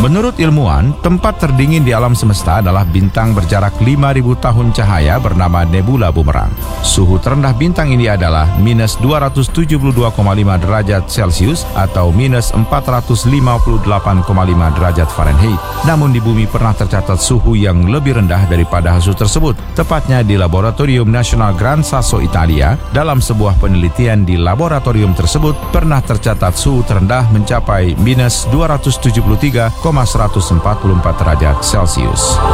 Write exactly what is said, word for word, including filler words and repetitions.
Menurut ilmuwan, tempat terdingin di alam semesta adalah bintang berjarak lima ribu tahun cahaya bernama Nebula Bumerang. Suhu terendah bintang ini adalah minus dua ratus tujuh puluh dua koma lima derajat Celcius atau minus empat ratus lima puluh delapan koma lima derajat Fahrenheit. Namun di bumi pernah tercatat suhu yang lebih rendah daripada hasil tersebut, tepatnya di Laboratorium Nasional Gran Sasso, Italia. Dalam sebuah penelitian di laboratorium tersebut, pernah tercatat suhu terendah mencapai minus dua ratus tujuh puluh tiga koma seratus empat puluh empat derajat Celcius.